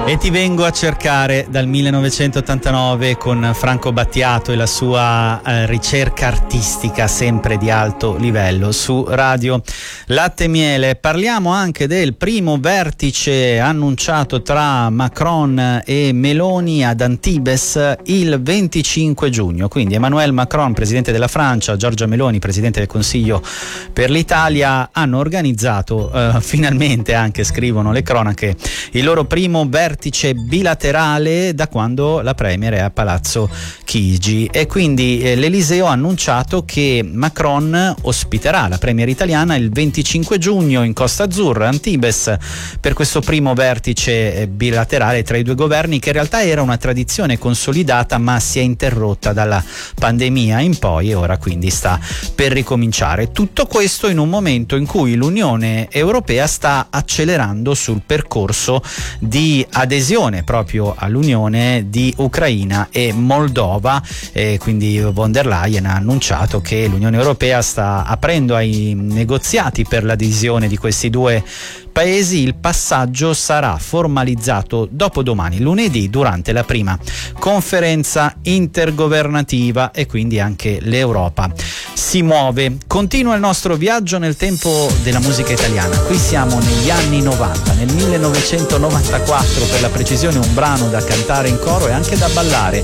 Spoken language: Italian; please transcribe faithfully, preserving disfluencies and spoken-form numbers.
E ti vengo a cercare dal millenovecentottantanove con Franco Battiato e la sua eh, ricerca artistica sempre di alto livello su Radio Latte e Miele. Parliamo anche del primo vertice annunciato tra Macron e Meloni ad Antibes il venticinque giugno. Quindi Emmanuel Macron, presidente della Francia, Giorgia Meloni, presidente del Consiglio per l'Italia, hanno organizzato eh, finalmente, anche scrivono le cronache, il loro primo vertice bilaterale da quando la premier è a Palazzo Chigi, e quindi eh, l'Eliseo ha annunciato che Macron ospiterà la premier italiana il venticinque giugno in Costa Azzurra, Antibes, per questo primo vertice eh, bilaterale tra i due governi, che in realtà era una tradizione consolidata ma si è interrotta dalla pandemia in poi e ora quindi sta per ricominciare. Tutto questo in un momento in cui l'Unione Europea sta accelerando sul percorso di adesione proprio all'Unione di Ucraina e Moldova, e quindi von der Leyen ha annunciato che l'Unione Europea sta aprendo ai negoziati per l'adesione di questi due paesi. Il passaggio sarà formalizzato dopodomani, lunedì, durante la prima conferenza intergovernativa, e quindi anche l'Europa si muove. Continua il nostro viaggio nel tempo della musica italiana. Qui siamo negli anni novanta, nel millenovecentonovantaquattro per la precisione, un brano da cantare in coro e anche da ballare